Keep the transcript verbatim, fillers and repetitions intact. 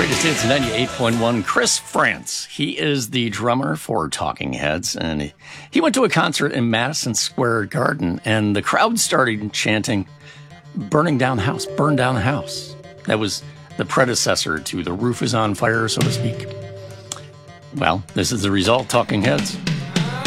Greatest Hits ninety-eight point one. Chris Frantz. He is the drummer for Talking Heads, and he, he went to a concert in Madison Square Garden, and the crowd started chanting, "Burning down the house, burn down the house." That was the predecessor to "The Roof is on Fire," so to speak. Well, this is the result, Talking Heads.